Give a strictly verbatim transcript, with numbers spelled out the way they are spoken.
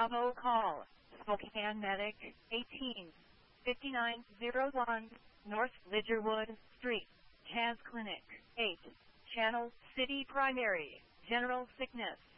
Bravo call. Spokane Medic, eighteen fifty-nine oh one, North Lidgerwood Street, Chaz Clinic, eight, Channel City Primary, General Sickness.